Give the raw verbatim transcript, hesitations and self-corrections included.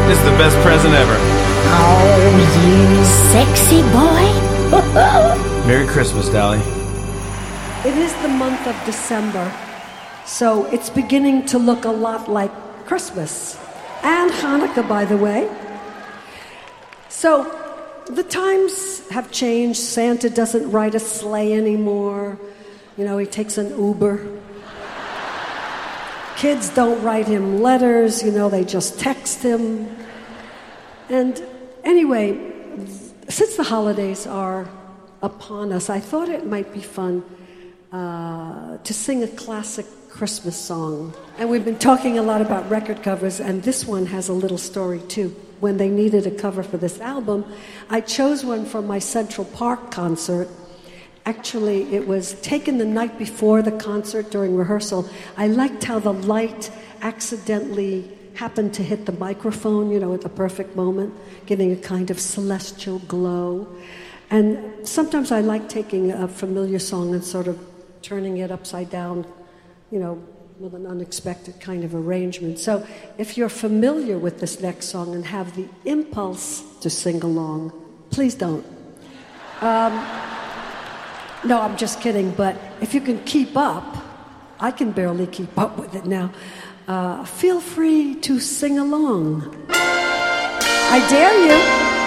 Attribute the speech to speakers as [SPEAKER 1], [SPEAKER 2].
[SPEAKER 1] It's the best present ever.
[SPEAKER 2] Oh, you sexy boy.
[SPEAKER 1] Merry Christmas, Dolly.
[SPEAKER 3] It is the month of December, so it's beginning to look a lot like Christmas. And Hanukkah, by the way. So, the times have changed. Santa doesn't ride a sleigh anymore. You know, he takes an Uber. Kids don't write him letters, you know, they just text him. And anyway, since the holidays are upon us, I thought it might be fun uh, to sing a classic Christmas song. And we've been talking a lot about record covers, and this one has a little story too. When they needed a cover for this album, I chose one from my Central Park concert. Actually, it was taken the night before the concert during rehearsal. I liked how the light accidentally happened to hit the microphone, you know, at the perfect moment, giving a kind of celestial glow. And sometimes I like taking a familiar song and sort of turning it upside down, you know, with an unexpected kind of arrangement. So if you're familiar with this next song and have the impulse to sing along, please don't. Um, no, I'm just kidding, but if you can keep up, I can barely keep up with it now, uh, feel free to sing along. I dare you.